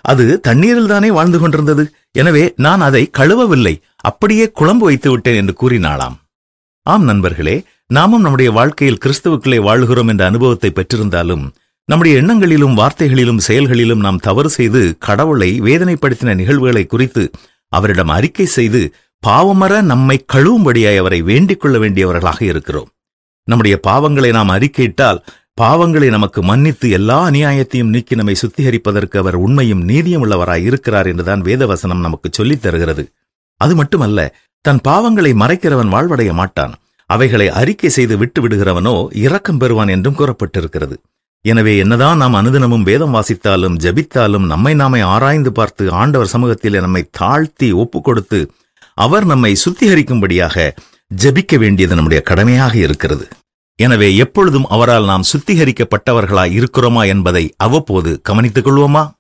அது தண்ணீரில் தானே வாழ்ந்து கொண்டிருந்தது. எனவே நான் அதை கழுவவில்லை, அப்படியே குழம்பு வைத்து விட்டேன் என்று கூறினாளாம். ஆம் நண்பர்களே, நாமும் நம்முடைய வாழ்க்கையில் கிறிஸ்துவுக்குள்ளே வாழுகிறோம் என்ற அனுபவத்தை பெற்றிருந்தாலும் நம்முடைய எண்ணங்களிலும் வார்த்தைகளிலும் செயல்களிலும் நாம் தவறு செய்து கடவுளை வேதனைப்படுத்தின நிகழ்வுகளை குறித்து அவரிடம் அறிக்கை செய்து பாவமற நம்மை கழுவும்படியாய் அவரை வேண்டிக் கொள்ள வேண்டியவர்களாக இருக்கிறோம். நம்முடைய பாவங்களை நாம் அறிக்கையிட்டால் பாவங்களை நமக்கு மன்னித்து எல்லா அநியாயத்தையும் நீக்கி நம்மை சுத்திகரிப்பதற்கு அவர் உண்மையும் நீதியும் உள்ளவராய் இருக்கிறார் என்றுதான் வேதவசனம் நமக்கு சொல்லித் தருகிறது. அது மட்டுமல்ல, தன் பாவங்களை மறைக்கிறவன் வாழ்வடைய மாட்டான், அவைகளை அறிக்கை செய்து விட்டு விடுகிறவனோ இரக்கம் பெறுவான் என்றும் கூறப்பட்டிருக்கிறது. எனவே என்னதான் நாம் அனுதினமும் வேதம் வாசித்தாலும் ஜபித்தாலும் நம்மை நாமே ஆராய்ந்து பார்த்து ஆண்டவர் சமூகத்தில் நம்மை தாழ்த்தி ஒப்பு கொடுத்து அவர் நம்மை சுத்திகரிக்கும்படியாக ஜபிக்க வேண்டியது நம்முடைய கடமையாக இருக்கிறது. எனவே எப்பொழுதும் அவரால் நாம் சுத்திகரிக்கப்பட்டவர்களாய் இருக்கிறோமா என்பதை அவ்வப்போது கவனித்துக் கொள்வோமா?